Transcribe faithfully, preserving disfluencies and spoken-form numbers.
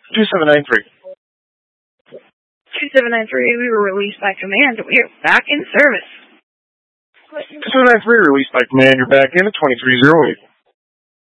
two seven nine three. two seven nine three, we were released by command. We are back in service. two seven nine three, released by command. You're back in at twenty-three oh eight.